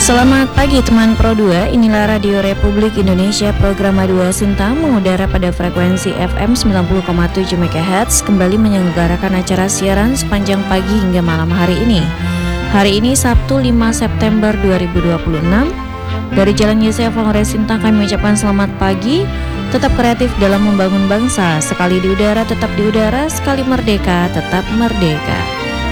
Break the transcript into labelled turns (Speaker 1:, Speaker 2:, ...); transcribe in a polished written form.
Speaker 1: Selamat pagi teman Pro 2, inilah Radio Republik Indonesia program A2 Sinta mengudara pada frekuensi FM 90,7 MHz kembali menyelenggarakan acara siaran sepanjang pagi hingga malam hari ini. Hari ini Sabtu 5 September 2026. Dari Jalan Yesaya Flores Sinta kami mengucapkan selamat pagi. Tetap kreatif dalam membangun bangsa, sekali di udara tetap di udara, sekali merdeka tetap merdeka.